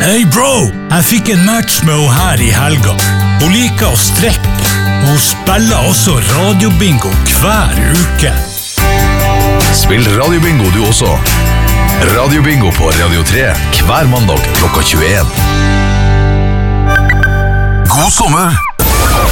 Hey bro, jeg fikk en match med henne her i helga. Hun liker å strekke. Hun spiller også radiobingo hver uke. Spill radiobingo du også. Radiobingo på Radio 3 hver mandag klokka 21. God sommer!